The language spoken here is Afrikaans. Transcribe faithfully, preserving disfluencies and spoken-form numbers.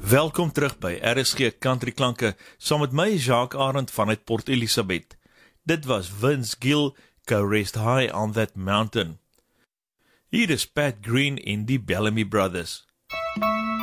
Welkom terug by R S G Country Klanke, saam met my Jacques Arend vanuit Port Elizabeth. Dit was Vince Gill, Go Rest High on That Mountain. Hier is Pat Green en die Bellamy Brothers.